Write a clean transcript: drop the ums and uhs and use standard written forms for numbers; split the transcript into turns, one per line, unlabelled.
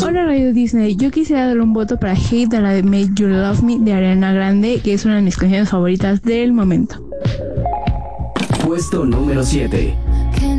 Hola Radio Disney, yo quisiera darle un voto para Hate a la de Make You Love Me de Ariana Grande, que es una de mis canciones favoritas del momento.
Puesto número 7.